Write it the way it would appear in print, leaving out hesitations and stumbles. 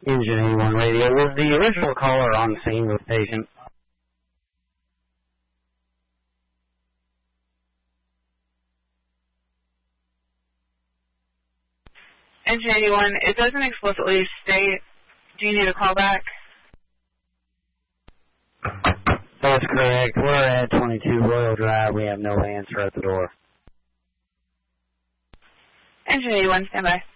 Engine 81 radio. Was the original caller on scene with the patient? Engine 81, it doesn't explicitly state, do you need a call back? That's correct. We're at 22 Royal Drive. We have no answer at the door. Engine 81, stand by.